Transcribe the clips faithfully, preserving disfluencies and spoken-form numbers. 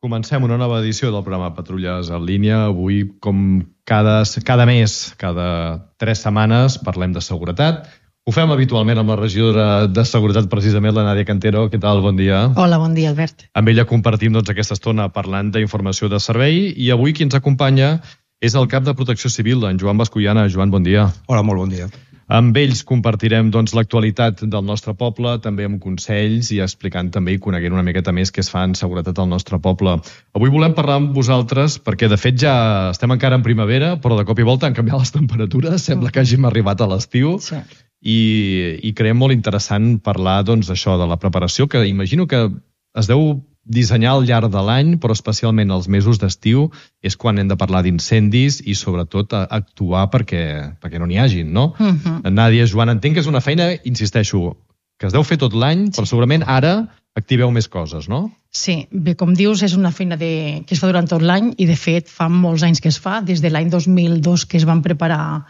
comencem una nova edició del programa Patrulles en línia. Avui, com cada, cada mes, cada tres setmanes, parlem de seguretat. Ho fem habitualment amb la regidora de Seguretat, precisament, la Nàdia Cantero. Què tal? Bon dia. Hola, bon dia, Albert. Amb ella compartim doncs, aquesta estona parlant d'informació de servei i avui qui ens acompanya és el cap de Protecció Civil, en Joan Bascullana. Joan, bon dia. Hola, molt bon dia. Amb ells compartirem doncs, l'actualitat del nostre poble, també amb consells i explicant també i coneguent una miqueta més què es fa en seguretat al nostre poble. Avui volem parlar amb vosaltres perquè, de fet, ja estem encara en primavera, però de cop i volta han canviat les temperatures, sembla que hàgim arribat a l'estiu, sí. i, i creiem molt interessant parlar doncs, això de la preparació, que imagino que es deu dissenyar al llarg de l'any, però especialment els mesos d'estiu és quan hem de parlar d'incendis i sobretot actuar perquè, perquè no n'hi hagin, no? Uh-huh. Nàdia, Joan, entenc que és una feina, insisteixo, que es deu fer tot l'any, sí. Però segurament ara activeu més coses, no? Sí, bé, com dius, és una feina de... que es fa durant tot l'any i, de fet, fa molts anys que es fa, des de l'any dos mil dos que es van preparar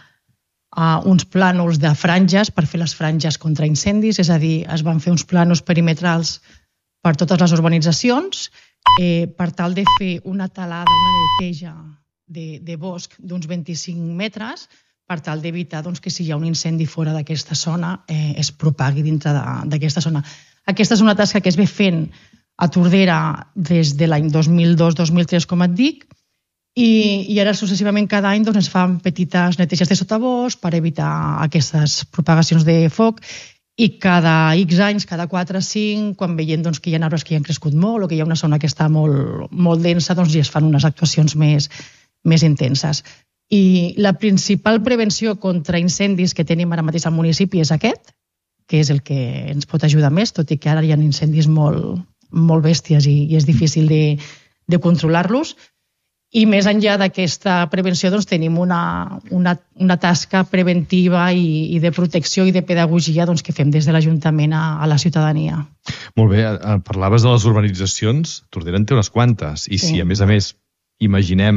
uh, uns plànols de franges per fer les franges contra incendis, és a dir, es van fer uns plànols perimetrals per totes les urbanitzacions, eh, per tal de fer una talada, una neteja de, de bosc d'uns vint-i-cinc metres, per tal d'evitar doncs, que si hi ha un incendi fora d'aquesta zona eh, es propagui dintre d'aquesta zona. Aquesta és una tasca que es ve fent a Tordera des de l'any dos mil dos dos mil tres, com et dic, i, i ara successivament cada any doncs, es fan petites neteges de sotabosc per evitar aquestes propagacions de foc. I cada X anys, cada quatre o cinc, quan veiem doncs, que hi ha arbres que hi han crescut molt o que hi ha una zona que està molt, molt densa, doncs ja es fan unes actuacions més, més intenses. I la principal prevenció contra incendis que tenim ara mateix al municipi és aquest, que és el que ens pot ajudar més, tot i que ara hi ha incendis molt, molt bèsties i, i és difícil de, de controlar-los. I més enllà d'aquesta prevenció doncs, tenim una, una, una tasca preventiva i, i de protecció i de pedagogia doncs, que fem des de l'Ajuntament a, a la ciutadania. Molt bé, parlaves de les urbanitzacions, Tordera en té unes quantes, i sí. Si a més a més imaginem